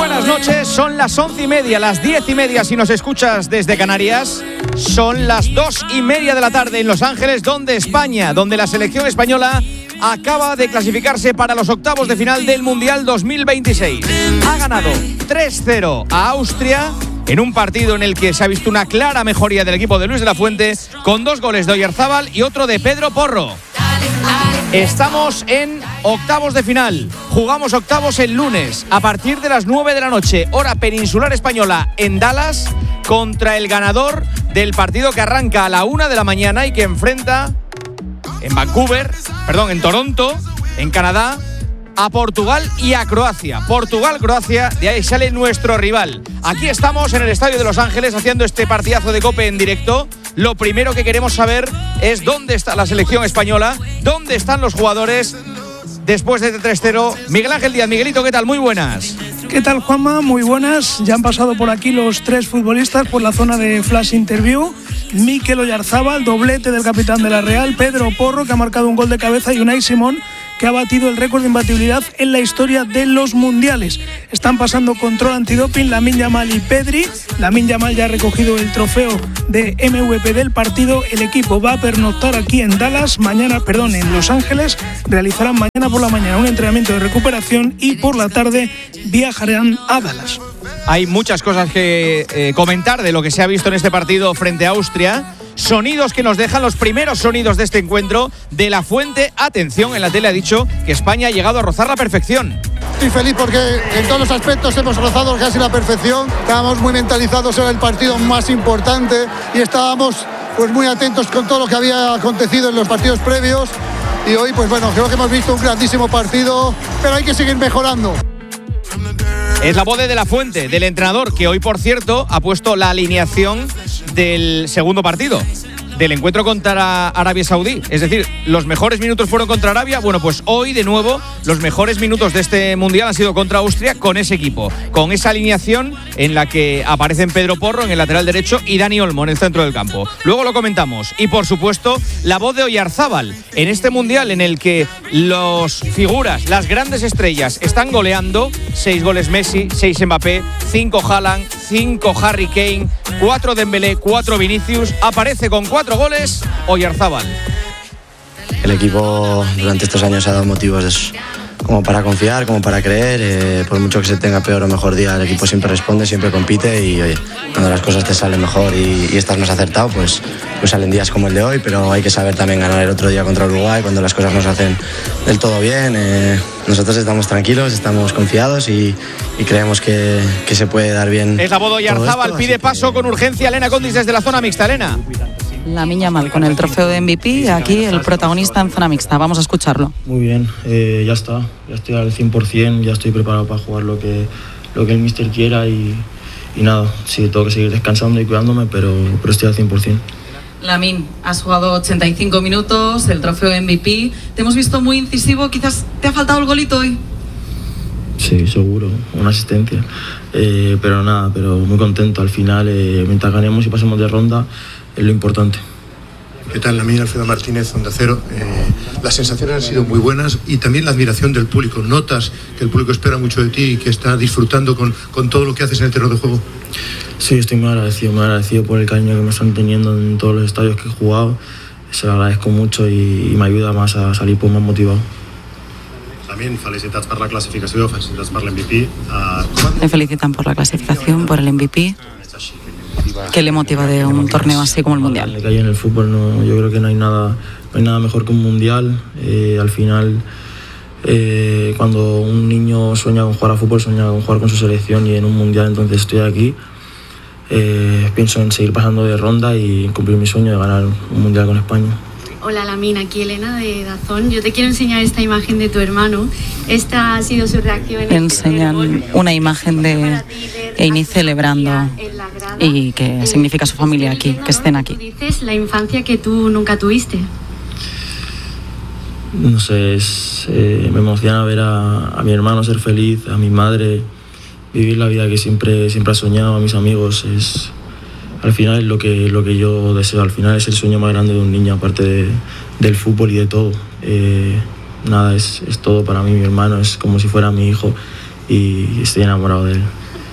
buenas noches, son las 11:30, las 10:30 si nos escuchas desde Canarias. Son las 2:30 de la tarde en Los Ángeles, donde la selección española acaba de clasificarse para los octavos de final del Mundial 2026. Ha ganado 3-0 a Austria en un partido en el que se ha visto una clara mejoría del equipo de Luis de la Fuente, con 2 goles de Oyarzábal y otro de Pedro Porro. Estamos en octavos de final. Jugamos octavos el lunes a partir de las 9 de la noche, hora peninsular española, en Dallas, contra el ganador del partido que arranca a la 1 de la mañana y que enfrenta en Toronto, en Canadá, a Portugal y a Croacia. Portugal-Croacia, de ahí sale nuestro rival. Aquí estamos en el Estadio de Los Ángeles haciendo este partidazo de COPE en directo. Lo primero que queremos saber es dónde está la selección española, dónde están los jugadores después de este 3-0. Miguel Ángel Díaz. Miguelito, ¿qué tal? Muy buenas. ¿Qué tal, Juanma? Muy buenas. Ya han pasado por aquí los 3 futbolistas por la zona de flash interview. Mikel Oyarzábal, doblete del capitán de la Real. Pedro Porro, que ha marcado un gol de cabeza, y Unai Simón, que ha batido el récord de imbatibilidad en la historia de los mundiales. Están pasando control antidoping Lamine Yamal y Pedri. Lamine Yamal ya ha recogido el trofeo de MVP del partido. El equipo va a pernoctar aquí en en Los Ángeles. Realizarán mañana por la mañana un entrenamiento de recuperación y por la tarde viajarán a Dallas. Hay muchas cosas que comentar de lo que se ha visto en este partido frente a Austria. Sonidos que nos dejan, los primeros sonidos de este encuentro. De la Fuente, atención, en la tele ha dicho que España ha llegado a rozar la perfección. Estoy feliz porque en todos los aspectos hemos rozado casi la perfección. Estábamos muy mentalizados, era el partido más importante y estábamos muy atentos con todo lo que había acontecido en los partidos previos. Y hoy, creo que hemos visto un grandísimo partido, pero hay que seguir mejorando. Es la voz de la Fuente, del entrenador, que hoy, por cierto, ha puesto la alineación del segundo partido, del encuentro contra Arabia Saudí. Es decir, los mejores minutos fueron contra Arabia. Bueno, pues hoy, de nuevo, los mejores minutos de este Mundial han sido contra Austria, con ese equipo, con esa alineación en la que aparecen Pedro Porro en el lateral derecho y Dani Olmo en el centro del campo. Luego lo comentamos. Y, por supuesto, la voz de Oyarzábal en este Mundial en el que las figuras, las grandes estrellas, están goleando. 6 goles Messi, 6 Mbappé, 5 Haaland, 5 Harry Kane, 4 Dembélé, 4 Vinicius. Aparece con 4 goles Oyarzábal. El equipo durante estos años ha dado motivos como para confiar, como para creer. Por mucho que se tenga peor o mejor día, el equipo siempre responde, siempre compite y oye, cuando las cosas te salen mejor y estás más acertado, pues salen días como el de hoy, pero hay que saber también ganar el otro día contra Uruguay cuando las cosas no se hacen del todo bien. Nosotros estamos tranquilos, estamos confiados y creemos que se puede dar bien. Es la voz de Oyarzábal, pide paso con urgencia Elena Condis desde la zona mixta. Elena. Lamine Yamal con el trofeo de MVP, aquí el protagonista en zona mixta. Vamos a escucharlo. Muy bien, ya estoy al 100%, ya estoy preparado para jugar lo que el míster quiera y nada, sí, tengo que seguir descansando y cuidándome, pero estoy al 100%. Lamine, has jugado 85 minutos, el trofeo de MVP, te hemos visto muy incisivo, quizás te ha faltado el golito hoy. Sí, seguro, una asistencia, pero muy contento al final, mientras ganemos y pasemos de ronda, es lo importante. ¿Qué tal, Lamine? Alfredo Martínez, Onda Cero. Las sensaciones han sido muy buenas y también la admiración del público. ¿Notas que el público espera mucho de ti y que está disfrutando con todo lo que haces en el terreno de juego? Sí, estoy muy agradecido por el cariño que me están teniendo en todos los estadios que he jugado. Se lo agradezco mucho y me ayuda más a salir más motivado. También felicitats per la clasificació, felicitats per l'MVP. Me felicitan por la clasificación, por el MVP. ¿Qué le motiva de un torneo así como el Mundial? Le cae en el fútbol, yo creo que no hay nada mejor que un Mundial. Al final, cuando un niño sueña con jugar a fútbol, sueña con jugar con su selección y en un Mundial, entonces estoy aquí. Pienso en seguir pasando de ronda y cumplir mi sueño de ganar un Mundial con España. Hola Lamine, aquí Elena de DAZN. Yo te quiero enseñar esta imagen de tu hermano. Esta ha sido su reacción. Enseñan una imagen de Eini celebrando y que significa su familia aquí, que estén aquí. Dices la infancia que tú nunca tuviste. No sé, me emociona ver a mi hermano ser feliz, a mi madre vivir la vida que siempre ha soñado, a mis amigos. Al final es lo que yo deseo, al final es el sueño más grande de un niño, aparte del fútbol y de todo. Es todo para mí, mi hermano es como si fuera mi hijo y estoy enamorado de él.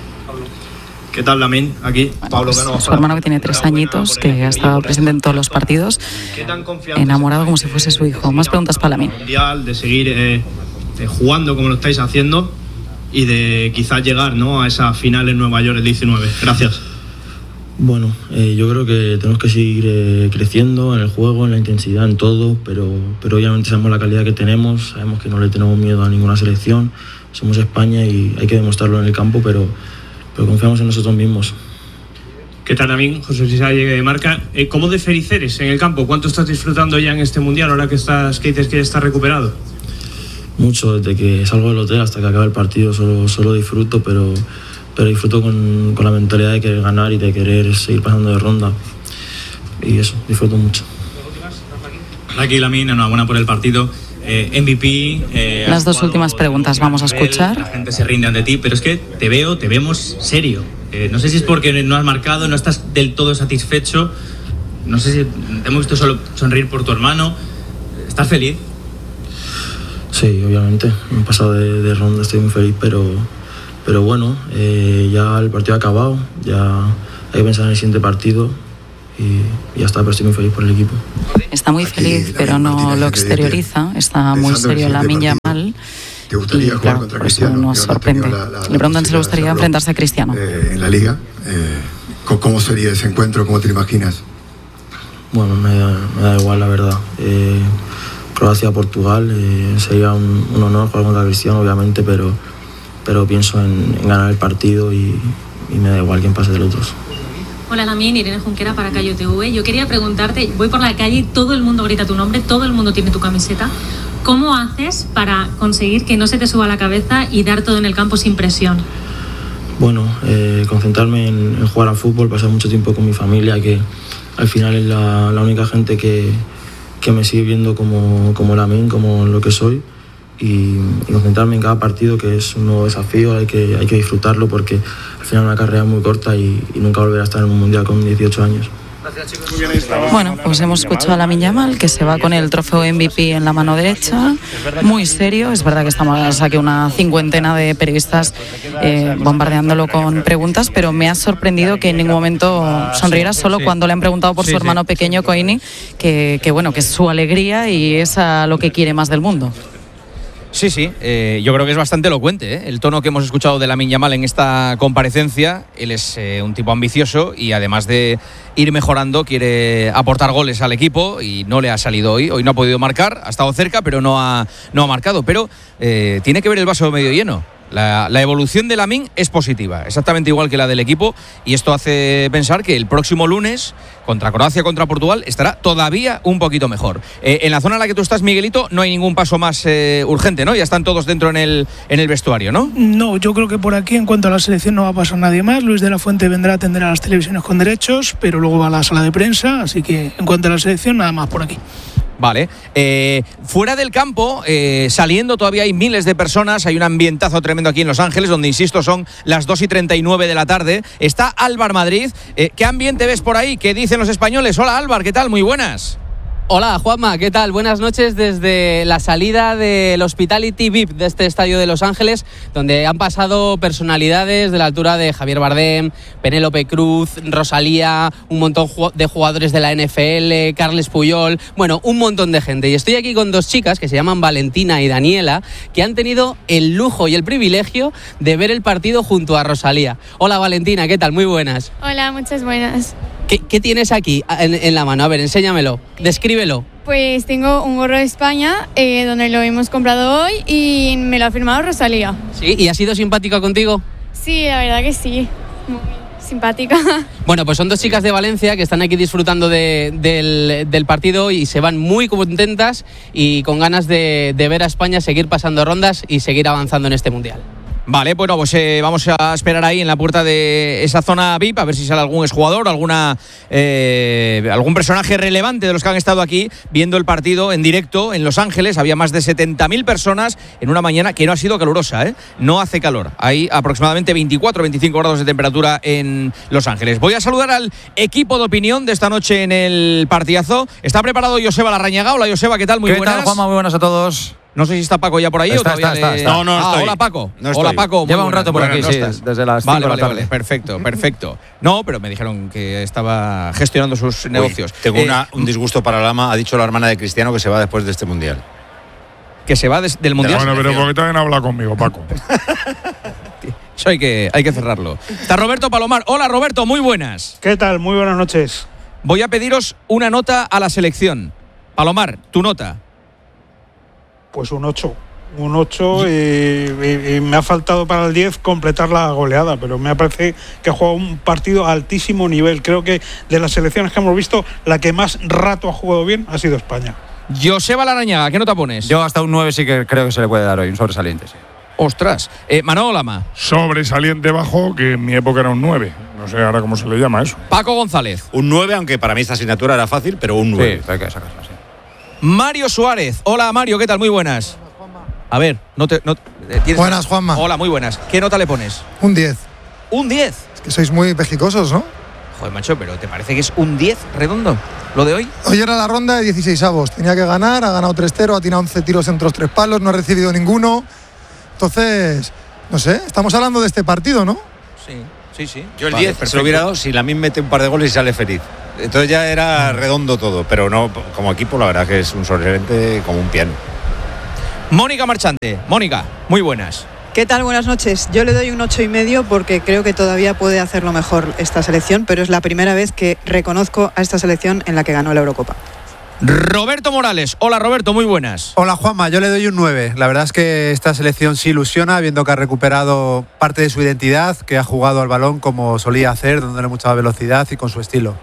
¿Qué tal, Lamine? Aquí, Pablo Cano. Su hermano, que tiene 3 añitos, que ha estado presente en todos los partidos, enamorado como si fuese su hijo. Más preguntas para Lamine. De seguir jugando como lo estáis haciendo y de quizás llegar, ¿no?, a esa final en Nueva York el 19. Gracias. Bueno, yo creo que tenemos que seguir creciendo en el juego, en la intensidad, en todo, pero obviamente sabemos la calidad que tenemos, sabemos que no le tenemos miedo a ninguna selección, somos España y hay que demostrarlo en el campo, pero confiamos en nosotros mismos. ¿Qué tal, Lamine? José Luis Salle de Marca. ¿Cómo de feliz eres en el campo? ¿Cuánto estás disfrutando ya en este Mundial ahora que dices que ya estás recuperado? Mucho, desde que salgo del hotel hasta que acabe el partido solo disfruto, pero disfruto con la mentalidad de querer ganar y de querer seguir pasando de ronda, y eso, disfruto mucho. Aquí, Lamine, enhorabuena por el partido. MVP. Las 2 últimas preguntas vamos a escuchar. La gente se rinde ante ti, pero es que te vemos serio. No sé si es porque no has marcado, no estás del todo satisfecho. No sé si te hemos visto solo sonreír por tu hermano. ¿Estás feliz? Sí, obviamente. Me he pasado de ronda, estoy muy feliz, pero bueno, ya el partido ha acabado, ya hay que pensar en el siguiente partido y ya está, pero estoy muy feliz por el equipo. Está muy feliz, pero no lo exterioriza, está muy serio Lamine Yamal. ¿Te gustaría jugar contra Cristiano? Nos sorprende. Le preguntan si le gustaría enfrentarse a Cristiano. En la Liga, ¿cómo sería ese encuentro? ¿Cómo te lo imaginas? Bueno, me da igual, la verdad. Croacia-Portugal, sería un honor jugar contra Cristiano, obviamente, pero pienso en ganar el partido y me da igual quién pase de los otros. Hola, Lamine, Irene Junquera para Cayo TV. Yo quería preguntarte, voy por la calle y todo el mundo grita tu nombre, todo el mundo tiene tu camiseta. ¿Cómo haces para conseguir que no se te suba la cabeza y dar todo en el campo sin presión? Bueno, concentrarme en jugar al fútbol, pasar mucho tiempo con mi familia, que al final es la única gente que me sigue viendo como Lamine, como lo que soy. Y concentrarme en cada partido, que es un nuevo desafío, hay que disfrutarlo, porque al final es una carrera muy corta y nunca volver a estar en un mundial con 18 años. Bueno, pues hemos escuchado a Lamine Yamal, que se va con el trofeo MVP en la mano derecha, muy serio. Es verdad que estamos aquí una 50 de periodistas bombardeándolo con preguntas, pero me ha sorprendido que en ningún momento sonriera, solo cuando le han preguntado por su hermano pequeño, Koini, que bueno, que es su alegría y es a lo que quiere más del mundo. Sí, yo creo que es bastante elocuente, ¿eh? El tono que hemos escuchado de Lamine Yamal en esta comparecencia. Él es un tipo ambicioso y, además de ir mejorando, quiere aportar goles al equipo, y no le ha salido hoy no ha podido marcar, ha estado cerca pero no ha marcado, pero tiene que ver el vaso medio lleno. La evolución de Lamine es positiva, exactamente igual que la del equipo, y esto hace pensar que el próximo lunes, contra Croacia, contra Portugal, estará todavía un poquito mejor. En la zona en la que tú estás, Miguelito, no hay ningún paso más urgente, ¿no? Ya están todos dentro en el vestuario, ¿no? No, yo creo que por aquí, en cuanto a la selección, no va a pasar nadie más. Luis de la Fuente vendrá a atender a las televisiones con derechos, pero luego va a la sala de prensa, así que en cuanto a la selección, nada más por aquí. Vale, fuera del campo, saliendo, todavía hay miles de personas, hay un ambientazo tremendo aquí en Los Ángeles, donde, insisto, son las 2:39 de la tarde. Está Álvar Madrid. ¿Qué ambiente ves por ahí? ¿Qué dicen los españoles? Hola, Álvar, ¿qué tal? Muy buenas. Hola, Juanma, ¿qué tal? Buenas noches desde la salida del Hospitality VIP de este estadio de Los Ángeles, donde han pasado personalidades de la altura de Javier Bardem, Penélope Cruz, Rosalía, un montón de jugadores de la NFL, Carles Puyol, bueno, un montón de gente. Y estoy aquí con 2 chicas que se llaman Valentina y Daniela, que han tenido el lujo y el privilegio de ver el partido junto a Rosalía. Hola, Valentina, ¿qué tal? Muy buenas. Hola, muchas buenas. ¿Qué tienes aquí en la mano? A ver, enséñamelo, descríbelo. Pues tengo un gorro de España, donde lo hemos comprado hoy y me lo ha firmado Rosalía. ¿Sí? ¿Y ha sido simpática contigo? Sí, la verdad que sí, muy simpática. Bueno, pues son 2 chicas de Valencia que están aquí disfrutando del partido y se van muy contentas y con ganas de ver a España seguir pasando rondas y seguir avanzando en este Mundial. Vale, bueno, pues vamos a esperar ahí en la puerta de esa zona VIP a ver si sale algún exjugador, algún personaje relevante de los que han estado aquí viendo el partido en directo en Los Ángeles. Había más de 70.000 personas en una mañana que no ha sido calurosa, ¿eh? No hace calor. Hay aproximadamente 24-25 grados de temperatura en Los Ángeles. Voy a saludar al equipo de opinión de esta noche en el partidazo. Está preparado Joseba Larrañaga. Hola, Joseba, ¿qué tal? Muy buenas. ¿Qué tal, Juanma? Muy buenas a todos. No sé si está Paco ya por ahí o todavía está. No estoy. Hola, Paco. No estoy. Hola, Paco. Lleva un rato por aquí, sí, estás. desde las 5 de la tarde. Vale, perfecto. No, pero me dijeron que estaba gestionando sus negocios. Tengo un disgusto para Lama. Ha dicho la hermana de Cristiano que se va después de este Mundial. ¿Que se va del Mundial? Bueno, pero porque también habla conmigo, Paco. Eso hay que cerrarlo. Está Roberto Palomar. Hola, Roberto, muy buenas. ¿Qué tal? Muy buenas noches. Voy a pediros una nota a la selección. Palomar, tu nota. Pues un 8. Un 8 y me ha faltado para el 10 completar la goleada, pero me parece que ha jugado un partido a altísimo nivel. Creo que de las selecciones que hemos visto, la que más rato ha jugado bien ha sido España. Joseba Larrañaga, ¿qué nota pones? Yo hasta un 9 sí que creo que se le puede dar hoy, un sobresaliente, sí. Ostras. Manolo Lama. Sobresaliente bajo, que en mi época era un 9. No sé ahora cómo se le llama eso. Paco González. Un 9, aunque para mí esta asignatura era fácil, pero un 9. Sí, hay que sacarla, sí. Mario Suárez. Hola, Mario, ¿qué tal? Muy buenas. A ver, ¿tienes? Buenas, Juanma. Hola, muy buenas. ¿Qué nota le pones? Un 10. ¿Un 10? Es que sois muy pejicosos, ¿no? Joder, macho, pero ¿te parece que es un 10 redondo lo de hoy? Hoy era la ronda de 16avos. Tenía que ganar, ha ganado 3-0, ha tirado 11 tiros entre los 3 palos, no ha recibido ninguno. Entonces, no sé, estamos hablando de este partido, ¿no? Sí. Yo el 10 se lo hubiera dado si Lamine mete un par de goles y sale feliz. Entonces ya era redondo todo, pero no, como equipo la verdad que es un sobresaliente como un piano. Mónica Marchante. Mónica, muy buenas. ¿Qué tal? Buenas noches. Yo le doy un 8,5 porque creo que todavía puede hacerlo mejor esta selección, pero es la primera vez que reconozco a esta selección en la que ganó la Eurocopa. Roberto Morales. Hola, Roberto, muy buenas. Hola, Juanma, yo le doy un 9. La verdad es que esta selección sí ilusiona, viendo que ha recuperado parte de su identidad, que ha jugado al balón como solía hacer, dándole mucha velocidad y con su estilo.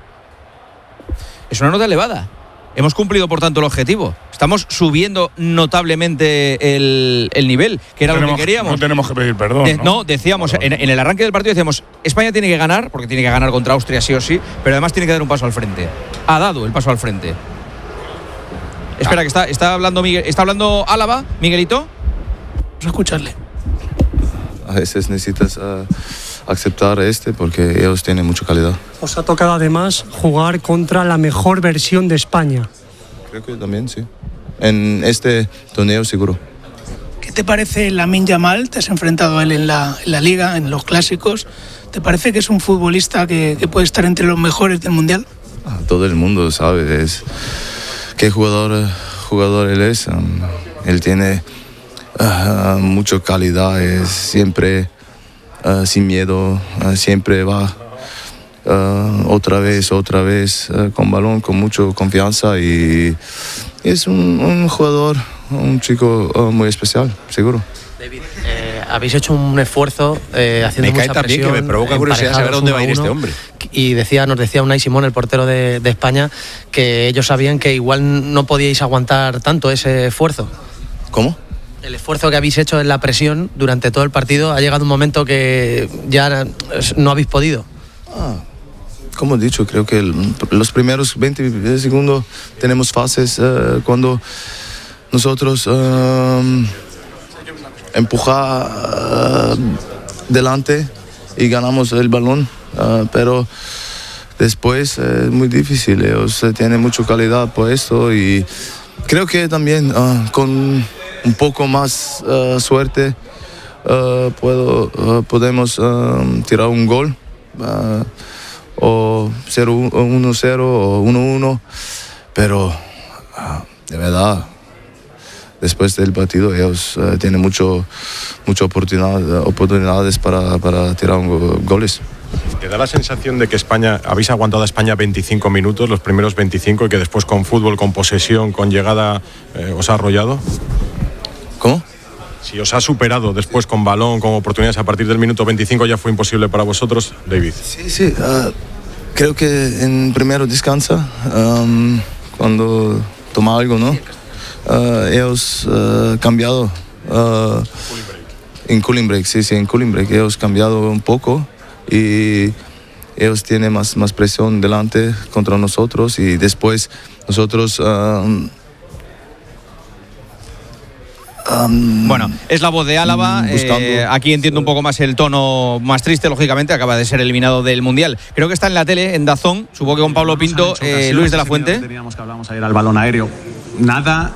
Es una nota elevada. Hemos cumplido, por tanto, el objetivo. Estamos subiendo notablemente el nivel, que era lo que queríamos. No tenemos que pedir perdón. No, decíamos, en el arranque del partido decíamos, España tiene que ganar, porque tiene que ganar contra Austria sí o sí, pero además tiene que dar un paso al frente. Ha dado el paso al frente. Espera, que está hablando Miguel, está hablando Álava, Miguelito. Vamos a escucharle. A veces necesitas aceptar porque ellos tienen mucha calidad. Os ha tocado además jugar contra la mejor versión de España. Creo que también, sí. En este torneo seguro. ¿Qué te parece Lamine Yamal? Te has enfrentado a él en la Liga, en los clásicos. ¿Te parece que es un futbolista que puede estar entre los mejores del Mundial? Todo el mundo sabe qué jugador él es. Él tiene mucha calidad, es siempre sin miedo, siempre va otra vez con balón, con mucha confianza, y es un jugador, un chico muy especial, seguro. David, habéis hecho un esfuerzo haciendo mucha presión. Que me provoca curiosidad saber dónde va a ir este hombre. Y nos decía Unai Simón, el portero de España, que ellos sabían que igual no podíais aguantar tanto ese esfuerzo. ¿Cómo? El esfuerzo que habéis hecho en la presión durante todo el partido, ha llegado un momento que ya no habéis podido. Como he dicho, creo que los primeros 20 segundos tenemos fases cuando nosotros empujamos delante y ganamos el balón, pero después es muy difícil. Ellos tienen mucha calidad por esto, y creo que también con un poco más suerte podemos tirar un gol, o 1-0 o 1-1, pero de verdad después del partido ellos tienen muchas oportunidades para tirar goles. ¿Te da la sensación de que habéis aguantado a España 25 minutos, los primeros 25, y que después con fútbol, con posesión, con llegada, os ha arrollado? ¿Cómo? Si os ha superado después con balón, con oportunidades, a partir del minuto 25 ya fue imposible para vosotros, David. Sí, creo que en primero descansa, cuando toma algo, ¿no? Ellos cambiado en cooling break, en cooling break ellos cambiado un poco, y ellos tienen más presión delante contra nosotros, y después nosotros bueno, es la voz de Álava. Aquí entiendo un poco más el tono más triste, lógicamente. Acaba de ser eliminado del Mundial. Creo que está en la tele, en DAZN. Supongo que con Pablo Pinto, Luis de la Fuente. Teníamos que hablamos ayer al balón aéreo. nada.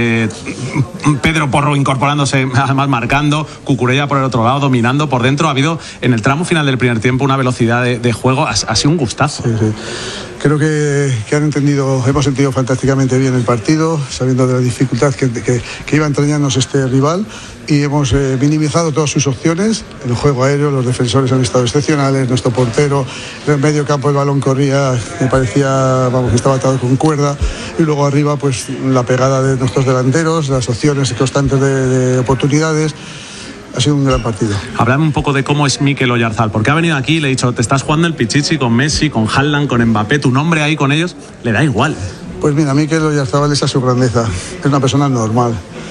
Pedro Porro incorporándose, además marcando, Cucurella por el otro lado, dominando por dentro. Ha habido en el tramo final del primer tiempo una velocidad de juego, ha sido un gustazo. Sí, sí. Creo que hemos sentido fantásticamente bien el partido, sabiendo de la dificultad que iba a entrañarnos este rival, y hemos minimizado todas sus opciones. El juego aéreo, los defensores han estado excepcionales, nuestro portero, en el medio campo el balón corría, me parecía, que estaba atado con cuerda, y luego arriba pues la pegada de nuestros delanteros, las opciones constantes de oportunidades. Ha sido un gran partido. Háblame un poco de cómo es Mikel Oyarzabal, porque ha venido aquí y le he dicho, te estás jugando el Pichichi con Messi, con Haaland, con Mbappé, tu nombre ahí con ellos, le da igual. Pues mira, Mikel Oyarzabal, esa es su grandeza, es una persona normal,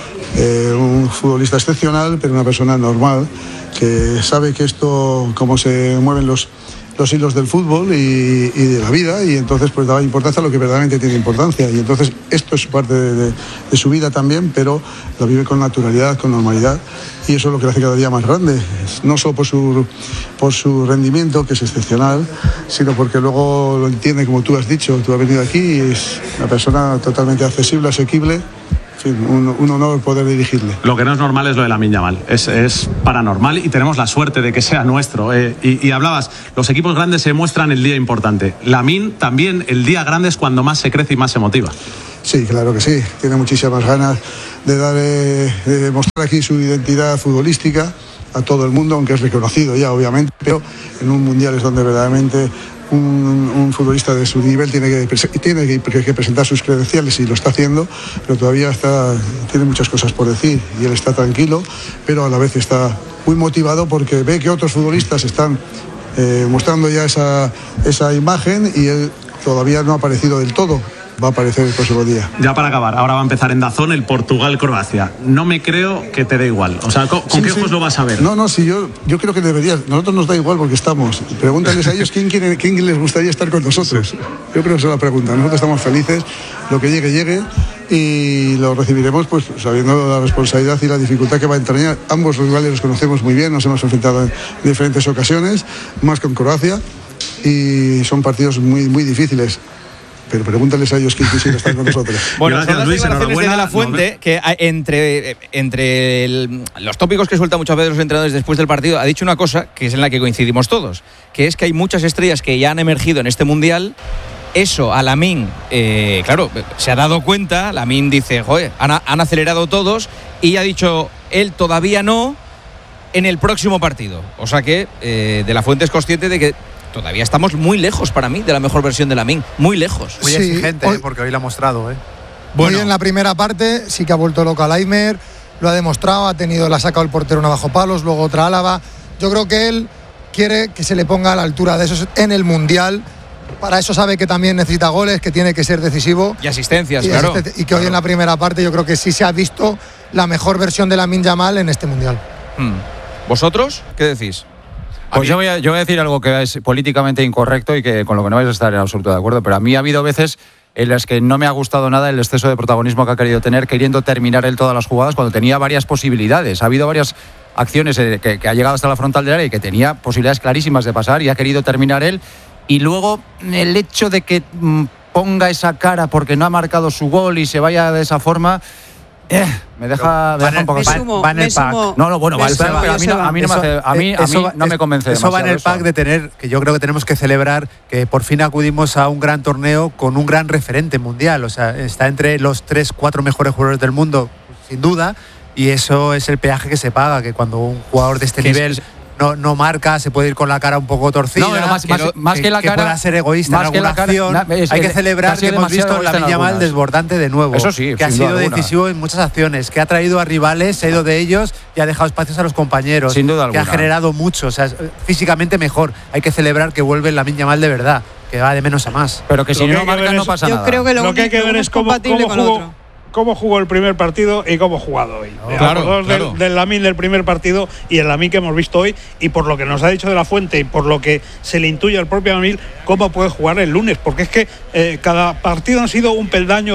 un futbolista excepcional, pero una persona normal, que sabe que esto, cómo se mueven los hilos del fútbol y de la vida, y entonces pues daba importancia a lo que verdaderamente tiene importancia, y entonces esto es parte de su vida también, pero lo vive con naturalidad, con normalidad, y eso es lo que le hace cada día más grande, no solo por su rendimiento, que es excepcional, sino porque luego lo entiende, como tú has dicho, tú has venido aquí y es una persona totalmente accesible, asequible. Un honor poder dirigirle. Lo que no es normal es lo de Lamine Yamal, es paranormal, y tenemos la suerte de que sea nuestro. Y hablabas, los equipos grandes se muestran el día importante. Lamine también, el día grande es cuando más se crece y más se motiva. Sí, claro que sí, tiene muchísimas ganas de mostrar aquí su identidad futbolística a todo el mundo, aunque es reconocido ya obviamente, pero en un mundial es donde verdaderamente un futbolista de su nivel tiene que presentar sus credenciales, y lo está haciendo, pero todavía tiene muchas cosas por decir, y él está tranquilo, pero a la vez está muy motivado porque ve que otros futbolistas están mostrando ya esa imagen, y él todavía no ha aparecido del todo. Va a aparecer el próximo día. Ya para acabar, ahora va a empezar en DAZN el Portugal-Croacia. No me creo que te dé igual. O sea, ¿con qué ojos lo vas a ver? No, sí, yo creo que deberías. Nosotros nos da igual porque estamos. Pregúntales a ellos quién les gustaría estar con nosotros. Yo creo que se la pregunta. Nosotros estamos felices, lo que llegue, y lo recibiremos pues sabiendo la responsabilidad y la dificultad que va a entrañar. Ambos rivales los conocemos muy bien, nos hemos enfrentado en diferentes ocasiones, más con Croacia, y son partidos muy, muy difíciles. Pero pregúntales a ellos quién quisiera estar con nosotros. Bueno, son las declaraciones de De La Fuente, que entre los tópicos que suelta muchas veces los entrenadores después del partido, ha dicho una cosa que es en la que coincidimos todos, que es que hay muchas estrellas que ya han emergido en este Mundial. Eso a Lamine, claro, se ha dado cuenta. Lamine dice, joder, han acelerado todos, y ha dicho, él todavía no, en el próximo partido. O sea que De La Fuente es consciente de que todavía estamos muy lejos, para mí, de la mejor versión de Lamine. Muy lejos. Muy exigente, porque hoy lo ha mostrado. Bueno, hoy en la primera parte sí que ha vuelto loco a Laimer, lo ha demostrado, le ha sacado el portero una bajo palos, luego otra Álava. Yo creo que él quiere que se le ponga a la altura de esos en el Mundial. Para eso sabe que también necesita goles, que tiene que ser decisivo. Y asistencias, claro. Y que hoy en la primera parte yo creo que sí se ha visto la mejor versión de Lamine Yamal en este Mundial. ¿Vosotros qué decís? Pues yo voy a decir algo que es políticamente incorrecto y que con lo que no vais a estar en absoluto de acuerdo, pero a mí ha habido veces en las que no me ha gustado nada el exceso de protagonismo que ha querido tener, queriendo terminar él todas las jugadas cuando tenía varias posibilidades. Ha habido varias acciones que ha llegado hasta la frontal del área y que tenía posibilidades clarísimas de pasar, y ha querido terminar él. Y luego el hecho de que ponga esa cara porque no ha marcado su gol y se vaya de esa forma, me deja un poco. Va en el pack. Va el pack, pero a mí no me convence demasiado. Eso va en el pack de tener, que yo creo que tenemos que celebrar que por fin acudimos a un gran torneo con un gran referente mundial. O sea, está entre los 3-4 mejores jugadores del mundo, sin duda, y eso es el peaje que se paga, que cuando un jugador de este nivel no marca, se puede ir con la cara un poco torcida, más que la cara, pueda ser egoísta en alguna acción. Hay que celebrar que hemos visto Lamine Yamal desbordante de nuevo. Eso sí, que ha sido decisivo en muchas acciones, que ha traído a rivales, se ha ido de ellos y ha dejado espacios a los compañeros. Sin duda que alguna. Ha generado mucho, o sea, físicamente mejor. Hay que celebrar que vuelve Lamine Yamal de verdad, que va de menos a más. Pero que si no marca no pasa nada. Yo creo que lo que hay que ver es cómo jugó el primer partido y cómo ha jugado hoy. Claro. Del Lamine del primer partido y el Lamine que hemos visto hoy, y por lo que nos ha dicho De La Fuente y por lo que se le intuye al propio Lamine, cómo puede jugar el lunes, porque es que cada partido han sido un peldaño, dos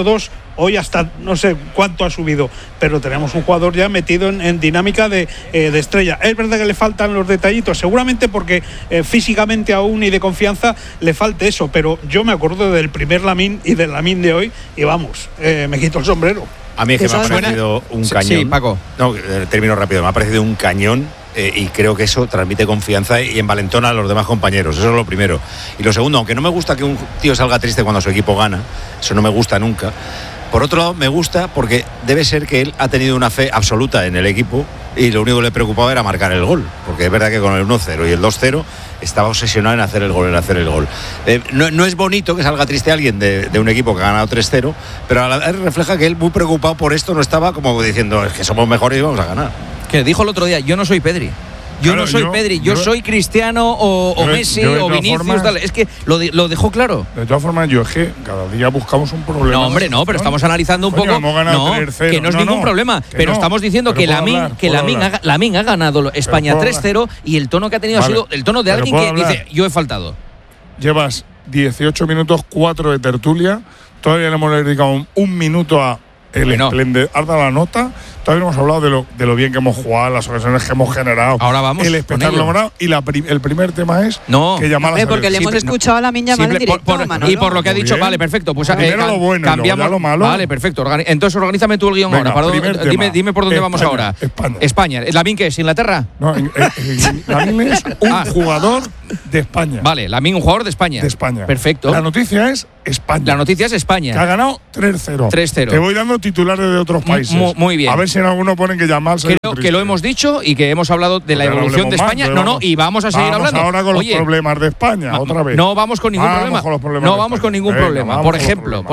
Hoy hasta no sé cuánto ha subido, pero tenemos un jugador ya metido en dinámica de estrella. Es verdad que le faltan los detallitos, seguramente porque físicamente aún y de confianza le falte eso, pero yo me acuerdo del primer Lamine y del Lamine de hoy y vamos, me quito el sombrero. A mí es que me ha parecido un cañón. Sí, Paco. No, termino rápido. Me ha parecido un cañón y creo que eso transmite confianza y envalentona a los demás compañeros. Eso es lo primero. Y lo segundo, aunque no me gusta que un tío salga triste cuando su equipo gana, eso no me gusta nunca. Por otro lado, me gusta porque debe ser que él ha tenido una fe absoluta en el equipo y lo único que le preocupaba era marcar el gol. Porque es verdad que con el 1-0 y el 2-0 estaba obsesionado en hacer el gol, no es bonito que salga triste alguien de un equipo que ha ganado 3-0, pero a la vez refleja que él, muy preocupado por esto, no estaba como diciendo, es que somos mejores y vamos a ganar. Que dijo el otro día, yo no soy Pedri. Yo no soy Pedri, yo soy Cristiano o Messi o Vinicius, tal. Es que lo dejó claro. De todas formas, yo es que cada día buscamos un problema. No, hombre, no, pero estamos analizando un poco. No, que no es ningún problema. Pero estamos diciendo que Lamine ha ganado España 3-0 y el tono que ha tenido ha sido el tono de alguien que dice, yo he faltado. Llevas 18 minutos, 4 de tertulia. Todavía le hemos dedicado un minuto a el esplendor. Has dado la nota. Todavía no hemos hablado de lo bien que hemos jugado, las ocasiones que hemos generado. Ahora vamos. El espectáculo logrado. Y el primer tema es que llamar a la porque le hemos escuchado a Lamine Yamal en directo. Y por lo que ha dicho, vale, perfecto. Pues primero lo bueno, cambiamos lo malo. Vale, perfecto. Entonces organízame tú el guión. Venga, ahora. Dime por dónde vamos ahora. España. ¿Lamine qué es? ¿Inglaterra? No, Lamine es un jugador de España. Vale, Lamine, un jugador de España. Perfecto. La noticia es España. La noticia es España. Que ha ganado 3-0. 3-0. Te voy dando titulares de otros países. Muy bien. A ver si en alguno ponen que llamarse. Creo que lo hemos dicho y que hemos hablado de la evolución de España. Y vamos a seguir hablando. Ahora con los problemas de España, otra vez. No vamos con ningún problema. No vamos con ningún problema. Por ejemplo,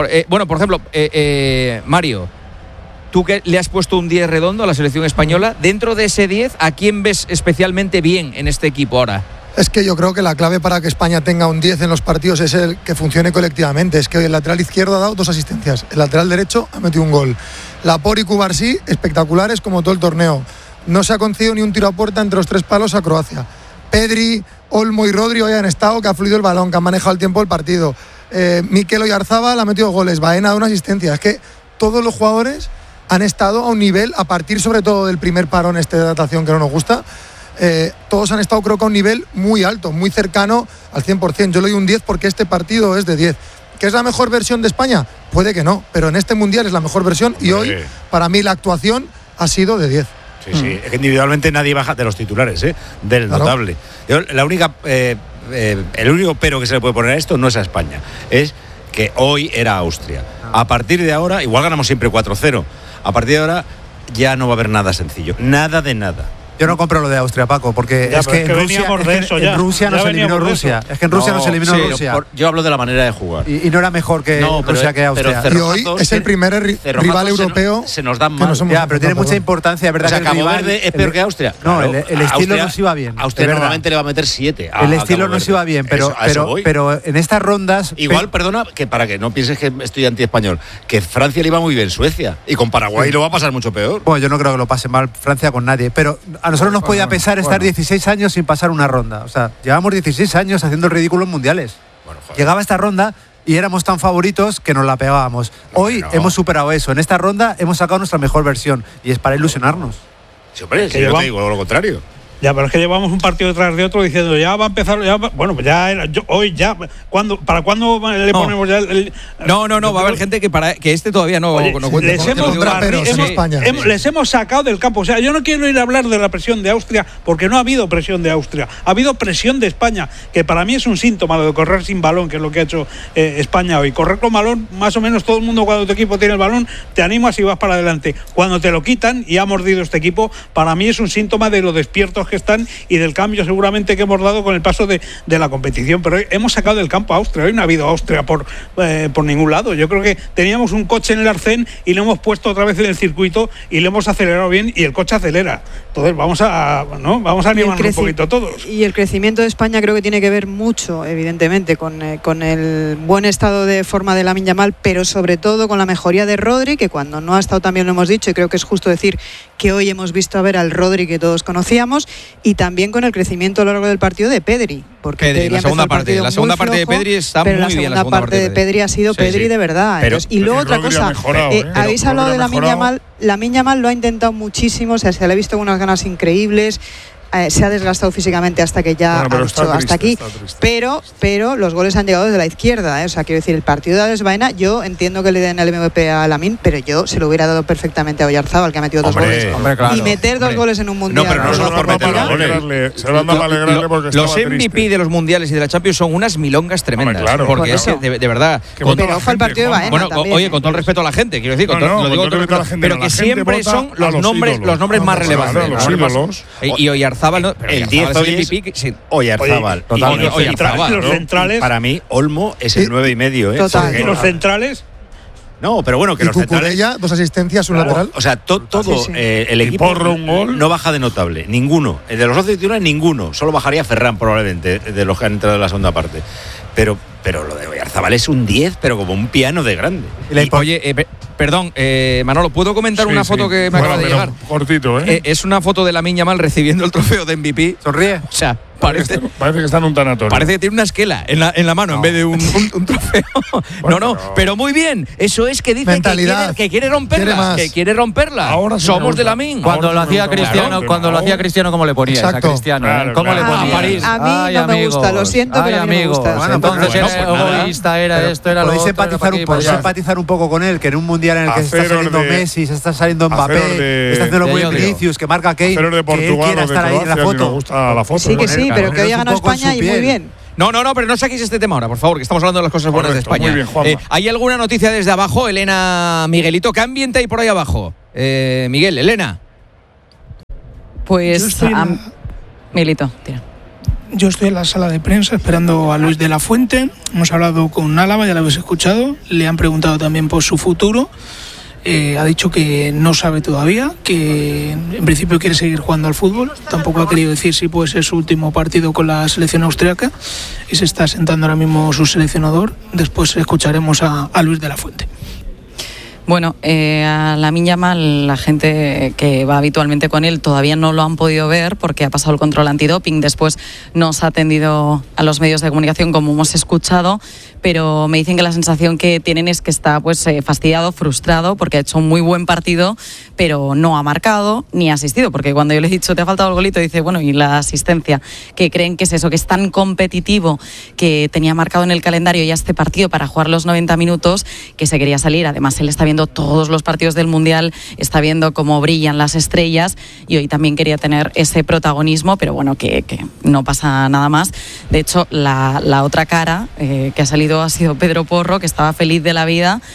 Mario, tú que le has puesto un 10 redondo a la selección española, dentro de ese 10, ¿a quién ves especialmente bien en este equipo ahora? Es que yo creo que la clave para que España tenga un 10 en los partidos es el que funcione colectivamente. Es que el lateral izquierdo ha dado 2 asistencias, el lateral derecho ha metido un gol. Laporte y Cubarsí, espectaculares como todo el torneo. No se ha concedido ni un tiro a puerta entre los 3 palos a Croacia. Pedri, Olmo y Rodri hoy han estado, que ha fluido el balón, que han manejado el tiempo del partido. Mikel Oyarzabal ha metido goles, Baena ha dado una asistencia. Es que todos los jugadores han estado a un nivel, a partir sobre todo del primer parón de adaptación que no nos gusta. Todos han estado, creo que a un nivel muy alto, muy cercano al 100%. Yo le doy un 10 porque este partido es de 10. ¿Que es la mejor versión de España? Puede que no, pero en este Mundial es la mejor versión y hoy, para mí, la actuación ha sido de 10. Sí, es que individualmente nadie baja de los titulares, del notable. El único pero que se le puede poner a esto no es a España, es que hoy era Austria. A partir de ahora, igual ganamos siempre 4-0, a partir de ahora ya no va a haber nada sencillo, nada de nada. Yo no compro lo de Austria, Paco, porque es que en Rusia nos eliminó Rusia. Es que en Rusia nos eliminó Rusia. Yo hablo de la manera de jugar. Y no era mejor que Rusia que Austria. Y hoy es el primer rival europeo. Se nos dan mal. Pero tiene mucha importancia, ¿verdad? O sea, Cabo Verde es peor que Austria. No, el estilo nos iba bien. Austria normalmente le va a meter 7. El estilo nos iba bien, pero en estas rondas. Igual, perdona, que para que no pienses que estoy anti-español, que Francia le iba muy bien Suecia. Y con Paraguay lo va a pasar mucho peor. Bueno, yo no creo que lo pase mal Francia con nadie. Pero a nosotros nos podía pesar estar 16 años sin pasar una ronda. O sea, llevamos 16 años haciendo el ridículo en mundiales. Llegaba esta ronda y éramos tan favoritos que nos la pegábamos. Hoy hemos superado eso. En esta ronda hemos sacado nuestra mejor versión y es para ilusionarnos. Sí, hombre, yo te digo lo contrario. Ya, pero es que llevamos un partido detrás de otro diciendo ya va a empezar, hoy ya, ¿para cuándo le ponemos ya el? No, va a haber gente que este todavía no cuenta. Les hemos sacado del campo. O sea, yo no quiero ir a hablar de la presión de Austria porque no ha habido presión de Austria, ha habido presión de España, que para mí es un síntoma de correr sin balón, que es lo que ha hecho España hoy. Correr con balón, más o menos todo el mundo cuando tu equipo tiene el balón, te animas y vas para adelante. Cuando te lo quitan y ha mordido este equipo, para mí es un síntoma de lo despiertos que están y del cambio seguramente que hemos dado con el paso de la competición. Pero hoy hemos sacado del campo a Austria. Hoy no ha habido Austria por ningún lado. Yo creo que teníamos un coche en el arcén y lo hemos puesto otra vez en el circuito y lo hemos acelerado bien y el coche acelera. Entonces vamos a animarnos un poquito todos. Y el crecimiento de España creo que tiene que ver mucho, evidentemente, con el buen estado de forma de Lamine Yamal, pero sobre todo con la mejoría de Rodri, que cuando no ha estado tan bien lo hemos dicho, y creo que es justo decir que hoy hemos visto a ver al Rodri que todos conocíamos, y también con el crecimiento a lo largo del partido de Pedri. Porque Pedri la segunda parte de Pedri está muy bien. La segunda parte de Pedri ha sido Pedri de verdad. Pero, y luego otra cosa, habéis hablado de Lamine Yamal. Lamine Yamal lo ha intentado muchísimo, o sea, se le ha visto con unas ganas increíbles. Se ha desgastado físicamente hasta que ya ha dicho hasta aquí, pero los goles han llegado desde la izquierda, o sea, quiero decir, el partido de Alex Baena, yo entiendo que le den el MVP a Lamine, pero yo se lo hubiera dado perfectamente a Oyarzábal, que ha metido 2 goles. Claro, y meter 2 goles en un mundial. No, pero no solo por meter goles. Los MVP de los mundiales y de la Champions son unas milongas tremendas. Claro, porque es que, de verdad. Pero fue el partido de Baena. Bueno, oye, con todo el respeto a la gente, quiero decir, lo digo con todo el respeto, pero que siempre son los nombres más relevantes. Y Oyarzábal, el 10 hoy es Oyarzábal. Los centrales. Para mí, Olmo es el 9,5. ¿Y los centrales? No, pero bueno, que los centrales. 2 asistencias, un lateral. O sea, todo el equipo no baja de notable. Ninguno. De los 11 titulares, ninguno. Solo bajaría Ferran, probablemente, de los que han entrado en la segunda parte. Pero lo de Oyarzábal es un 10, pero como un piano de grande. Oye, perdón, Manolo, ¿puedo comentar una foto que me acaba de llegar? Cortito, es una foto de Lamine Yamal recibiendo el trofeo de MVP. ¿Sonríe? O sea, parece que está en un tanatorio. Parece que tiene una esquela en la mano en vez de un trofeo. Pero muy bien. Eso es que dice que quiere romperla. Que quiere romperla. Ahora somos de Lamine. Cuando lo hacía Cristiano, ¿cómo le ponías a Cristiano? ¿Cómo le ponías? A mí no me gusta, lo siento, pero a mí no me gusta. Bueno, entonces era egoísta, era esto, era lo otro. Podéis empatizar un poco con él, que en un mundial en el que se está saliendo Messi, se está saliendo Mbappé, está haciendo muy Vinicius, que marca Kane, que él quiera estar ahí en la foto. Sí, que sí, pero que hoy ha ganado España y muy bien. No, pero no saquéis este tema ahora, por favor, que estamos hablando de las cosas buenas de España. Muy bien, ¿Hay alguna noticia desde abajo, Elena, Miguelito? ¿Qué ambiente hay por ahí abajo? Miguel, Elena. Pues, Miguelito, tira. Yo estoy en la sala de prensa esperando a Luis de la Fuente. Hemos hablado con Álava, ya lo habéis escuchado. Le han preguntado también por su futuro. Ha dicho que no sabe todavía, que en principio quiere seguir jugando al fútbol. Tampoco ha querido decir si puede ser su último partido con la selección austriaca. Y se está sentando ahora mismo su seleccionador. Después escucharemos a Luis de la Fuente. Bueno, a Lamine Yamal, la gente que va habitualmente con él todavía no lo han podido ver porque ha pasado el control antidoping. Después no se ha atendido a los medios de comunicación, como hemos escuchado, pero me dicen que la sensación que tienen es que está fastidiado, frustrado, porque ha hecho un muy buen partido, pero no ha marcado ni ha asistido, porque cuando yo le he dicho te ha faltado el golito, dice, bueno, y la asistencia, que creen que es eso, que es tan competitivo, que tenía marcado en el calendario ya este partido para jugar los 90 minutos, que se quería salir. Además, él está viendo todos los partidos del Mundial, está viendo cómo brillan las estrellas y hoy también quería tener ese protagonismo, pero bueno, que no pasa nada más. De hecho, la otra cara que ha salido ha sido Pedro Porro, que estaba feliz de la vida